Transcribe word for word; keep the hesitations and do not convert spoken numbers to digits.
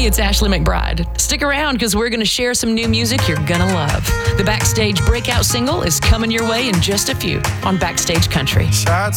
it's Ashley McBride. Stick around because we're going to share some new music you're going to love. The Backstage breakout single is coming your way in just a few on Backstage Country. Shots